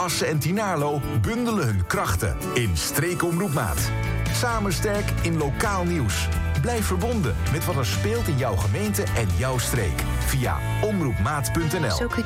Assen en Tynaarlo bundelen hun krachten in Streekomroep Maat. Samen sterk in lokaal nieuws. Blijf verbonden met wat er speelt in jouw gemeente en jouw streek. Via omroepmaat.nl.